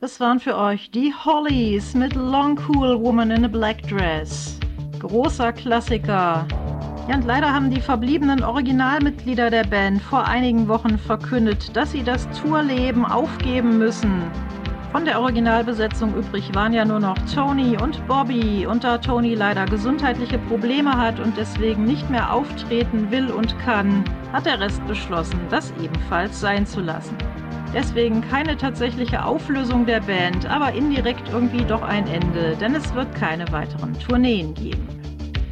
Das waren für euch die Hollies mit Long Cool Woman in a Black Dress. Großer Klassiker. Ja, und leider haben die verbliebenen Originalmitglieder der Band vor einigen Wochen verkündet, dass sie das Tourleben aufgeben müssen. Von der Originalbesetzung übrig waren ja nur noch Tony und Bobby. Und da Tony leider gesundheitliche Probleme hat und deswegen nicht mehr auftreten will und kann, hat der Rest beschlossen, das ebenfalls sein zu lassen. Deswegen keine tatsächliche Auflösung der Band, aber indirekt irgendwie doch ein Ende, denn es wird keine weiteren Tourneen geben.